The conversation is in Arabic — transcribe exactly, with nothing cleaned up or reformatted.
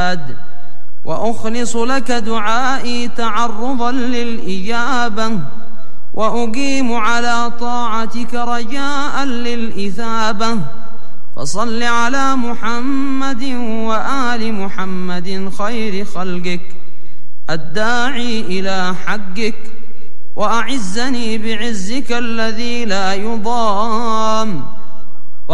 العباد، وأخلص لك دعائي تعرضا للإجابة، وأقيم على طاعتك رجاء للإثابة. فصل على محمد وآل محمد خير خلقك الداعي إلى حقك، وأعزني بعزك الذي لا يضام،